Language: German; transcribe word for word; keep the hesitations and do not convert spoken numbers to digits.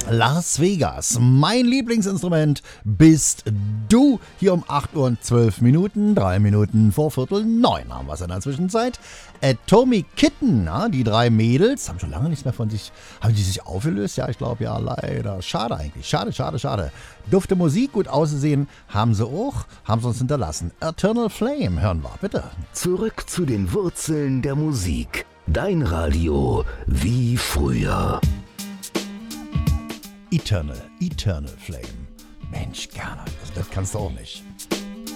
Las Vegas, mein Lieblingsinstrument bist du. Hier um acht Uhr und zwölf Minuten, drei Minuten vor Viertel neun haben wir es in der Zwischenzeit. Atomic Kitten, ja, die drei Mädels, haben schon lange nichts mehr von sich, haben die sich aufgelöst? Ja, ich glaube ja, leider. Schade eigentlich, schade, schade, schade. Dufte Musik, gut aussehen, haben sie auch, haben sie uns hinterlassen. Eternal Flame, hören wir, bitte. Zurück zu den Wurzeln der Musik. Dein Radio wie früher. Eternal, Eternal Flame. Mensch, gerne, also das kannst du auch nicht.